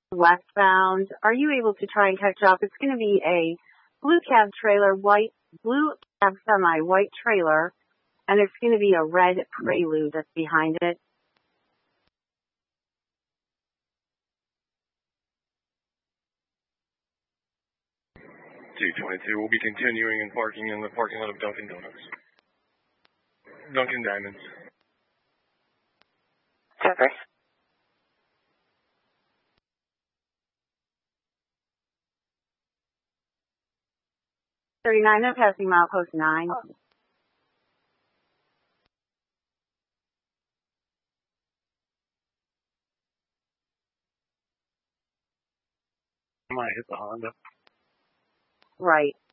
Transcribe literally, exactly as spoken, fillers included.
westbound. Are you able to try and catch up? It's going to be a blue cab trailer, white, blue cab semi, white trailer, and it's going to be a red Prelude that's behind it. two twenty-two will be continuing and parking in the parking lot of Dunkin' Donuts. Dunkin' Diamonds. Jeffrey. thirty-nine, I'm passing milepost nine. I might hit the Honda. Right.